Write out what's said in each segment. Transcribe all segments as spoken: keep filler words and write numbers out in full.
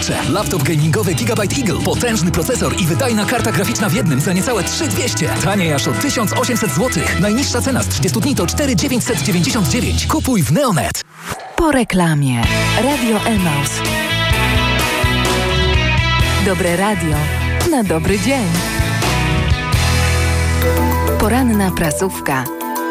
Laptop gamingowy Gigabyte Eagle. Potężny procesor i wydajna karta graficzna w jednym za niecałe trzy tysiące dwieście. Taniej aż o tysiąc osiemset złotych. Najniższa cena z trzydziestu dni to cztery tysiące dziewięćset dziewięćdziesiąt dziewięć. Kupuj w Neonet. Po reklamie. Radio Emaus. Dobre radio na dobry dzień. Poranna prasówka.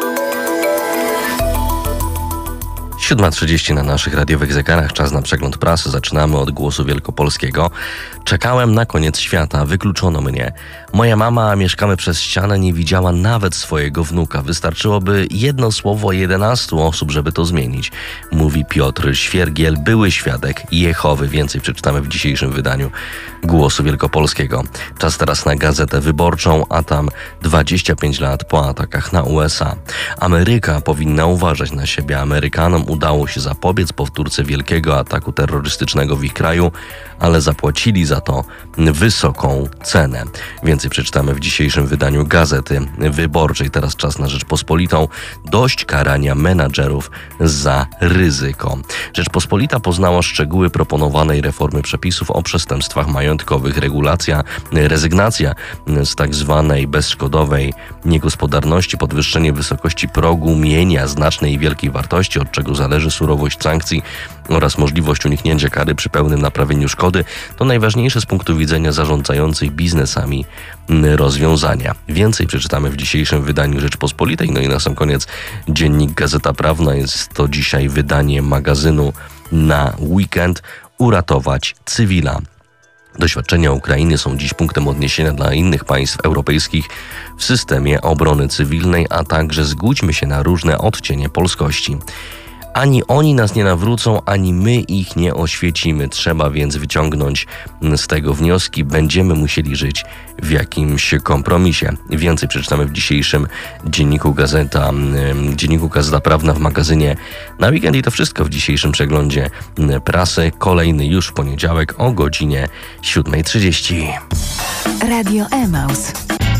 siódma trzydzieści na naszych radiowych zegarach. Czas na przegląd prasy. Zaczynamy od Głosu Wielkopolskiego. Czekałem na koniec świata. Wykluczono mnie. Moja mama, a mieszkamy przez ścianę, nie widziała nawet swojego wnuka. Wystarczyłoby jedno słowo jedenastu osób, żeby to zmienić. Mówi Piotr Świergiel, były świadek Jehowy. Więcej przeczytamy w dzisiejszym wydaniu Głosu Wielkopolskiego. Czas teraz na Gazetę Wyborczą, a tam dwadzieścia pięć lat po atakach na U S A. Ameryka powinna uważać na siebie. Amerykanom udało się zapobiec powtórce wielkiego ataku terrorystycznego w ich kraju, ale zapłacili za to wysoką cenę. Więcej przeczytamy w dzisiejszym wydaniu Gazety Wyborczej. Teraz czas na Rzeczpospolitą. Dość karania menadżerów za ryzyko. Rzeczpospolita poznała szczegóły proponowanej reformy przepisów o przestępstwach majątkowych. Regulacja, rezygnacja z tak zwanej bezszkodowej niegospodarności, podwyższenie wysokości progu mienia znacznej i wielkiej wartości, od czego zależy surowość sankcji oraz możliwość uniknięcia kary przy pełnym naprawieniu szkody, to najważniejsze z punktu widzenia zarządzających biznesami rozwiązania. Więcej przeczytamy w dzisiejszym wydaniu Rzeczpospolitej. No i na sam koniec dziennik Gazeta Prawna. Jest to dzisiaj wydanie magazynu na weekend. Uratować cywila. Doświadczenia Ukrainy są dziś punktem odniesienia dla innych państw europejskich w systemie obrony cywilnej, a także zgódźmy się na różne odcienie polskości. Ani oni nas nie nawrócą, ani my ich nie oświecimy. Trzeba więc wyciągnąć z tego wnioski. Będziemy musieli żyć w jakimś kompromisie. Więcej przeczytamy w dzisiejszym dzienniku Gazeta, dzienniku Gazeta Prawna w magazynie na weekend. I to wszystko w dzisiejszym przeglądzie prasy. Kolejny już w poniedziałek o godzinie siódma trzydzieści. Radio Emaus.